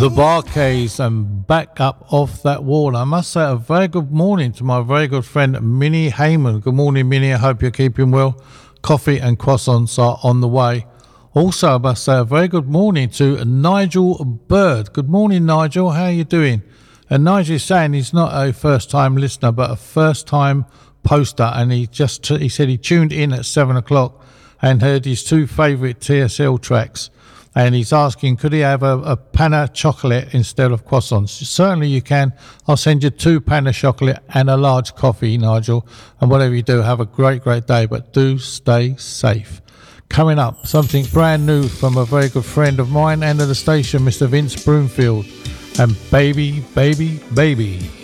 The Bar-Kays and back up off that wall. I must say a very good morning to my very good friend Minnie Heyman. Good morning, Minnie. I hope you're keeping well. Coffee and croissants are on the way. Also, I must say a very good morning to Nigel Bird. Good morning, Nigel. How are you doing? And Nigel is saying he's not a first-time listener, but a first-time poster. And he said he tuned in at 7 o'clock and heard his two favourite TSL tracks. And he's asking, could he have a panna chocolate instead of croissants? Certainly you can. I'll send you 2 panna chocolate and a large coffee, Nigel. And whatever you do, have a great, great day. But do stay safe. Coming up, something brand new from a very good friend of mine and of the station, Mr. Vince Broomfield. And Baby, Baby, Baby.